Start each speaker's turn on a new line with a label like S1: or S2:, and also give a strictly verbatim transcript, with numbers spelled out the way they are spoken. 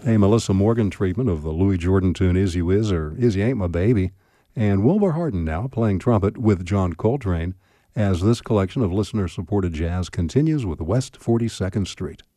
S1: A Melissa Morgan treatment of the Louis Jordan tune Izzy Whiz or Izzy Ain't My Baby. And Wilbur Harden now playing trumpet with John Coltrane as this collection of listener-supported jazz continues with West forty-second Street.